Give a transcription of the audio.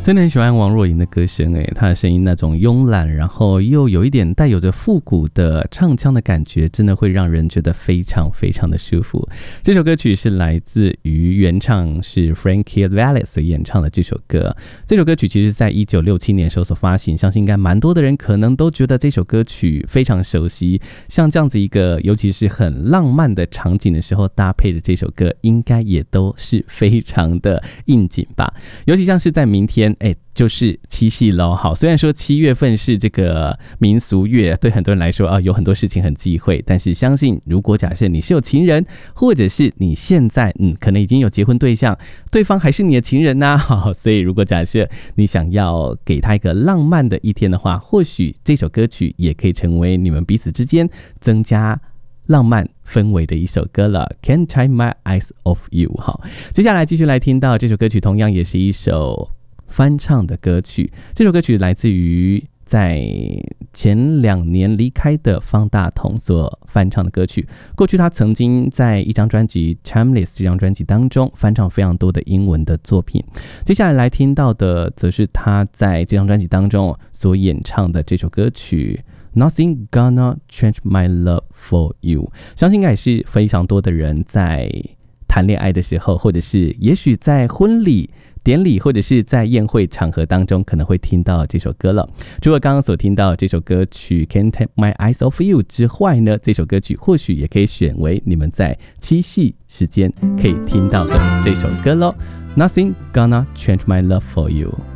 真的很喜欢王若莹的歌声，她的声音那种慵懒，然后又有一点带有着复古的唱腔的感觉，真的会让人觉得非常非常的舒服。这首歌曲是来自于原唱是 Frankie Valli 所演唱的这首歌。这首歌曲其实在1967年时候所发行，相信应该蛮多的人可能都觉得这首歌曲非常熟悉。像这样子一个尤其是很浪漫的场景的时候搭配的这首歌，应该也都是非常的应景吧。尤其像是在明天就是七夕咯。好，虽然说7月份是这个民俗月，对很多人来说有很多事情很忌讳，但是相信如果假设你是有情人，或者是你现在可能已经有结婚对象，对方还是你的情人好，所以如果假设你想要给他一个浪漫的一天的话，或许这首歌曲也可以成为你们彼此之间增加浪漫氛围的一首歌了。 Can't Take My Eyes Off You。 好，接下来继续来听到这首歌曲，同样也是一首翻唱的歌曲。这首歌曲来自于在前2年离开的方大同所翻唱的歌曲。过去他曾经在一张专辑 Timeless 这张专辑当中翻唱非常多的英文的作品。接下来来听到的则是他在这张专辑当中所演唱的这首歌曲Nothing Gonna Change My Love For You。 相信应该也是非常多的人在谈恋爱的时候，或者是也许在婚礼典礼或者是在宴会场合当中可能会听到这首歌了。除了刚刚所听到这首歌曲 Can't Take My Eyes Off You 之外呢，这首歌曲或许也可以选为你们在七夕时间可以听到的这首歌咯。 Nothing Gonna Change My Love For You。